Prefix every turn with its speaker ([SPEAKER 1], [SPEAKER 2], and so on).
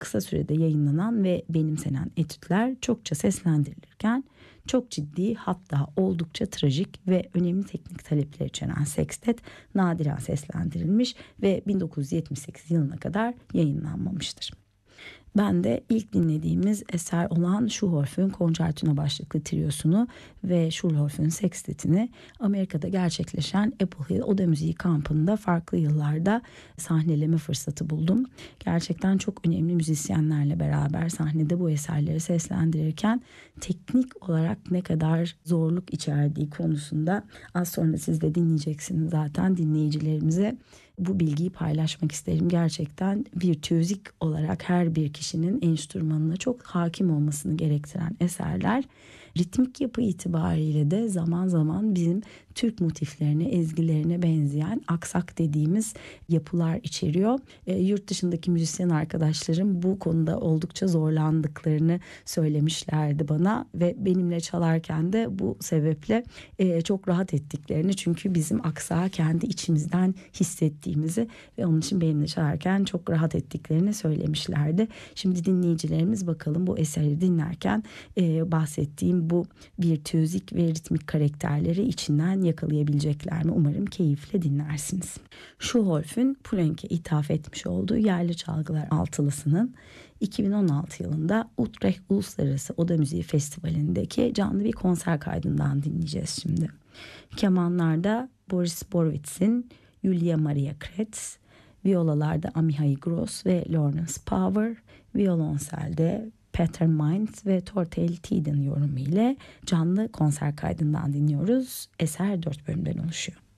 [SPEAKER 1] kısa sürede yayınlanan ve benimsenen etütler çokça seslendirilirken çok ciddi, hatta oldukça trajik ve önemli teknik talepler içeren sekstet nadiren seslendirilmiş ve 1978 yılına kadar yayınlanmamıştır. Ben de ilk dinlediğimiz eser olan Schulhoff'un Konçertino başlıklı triyosunu ve Schulhoff'un sekstetini Amerika'da gerçekleşen Apple Hill Oda Müziği kampında farklı yıllarda sahneleme fırsatı buldum. Gerçekten çok önemli müzisyenlerle beraber sahnede bu eserleri seslendirirken teknik olarak ne kadar zorluk içerdiği konusunda az sonra siz de dinleyeceksiniz zaten, dinleyicilerimize bu bilgiyi paylaşmak isterim. Gerçekten virtüözik olarak her bir kişinin enstrümanına çok hakim olmasını gerektiren eserler. Ritmik yapı itibariyle de zaman zaman bizim Türk motiflerine, ezgilerine benzeyen aksak dediğimiz yapılar içeriyor. Yurt dışındaki müzisyen arkadaşlarım bu konuda oldukça zorlandıklarını söylemişlerdi bana ve benimle çalarken de bu sebeple çok rahat ettiklerini, çünkü bizim aksağı kendi içimizden hissettiğimizi ve onun için benimle çalarken çok rahat ettiklerini söylemişlerdi. Şimdi dinleyicilerimiz bakalım bu eseri dinlerken bahsettiğim bu virtüözik ve ritmik karakterleri içinden yakalayabilecekler mi? Umarım keyifle dinlersiniz. Schulhoff'un Poulenc'e ithaf etmiş olduğu yerli çalgılar altılısının 2016 yılında Utrecht Uluslararası Oda Müziği Festivali'ndeki canlı bir konser kaydından dinleyeceğiz şimdi. Kemanlarda Boris Borowitz'in Julia Maria Kretz, viyolalarda Amihai Gross ve Lawrence Power, violonselde Peter Mainz ve Tortel Tiden yorumu ile canlı konser kaydından dinliyoruz. Eser 4 bölümden oluşuyor.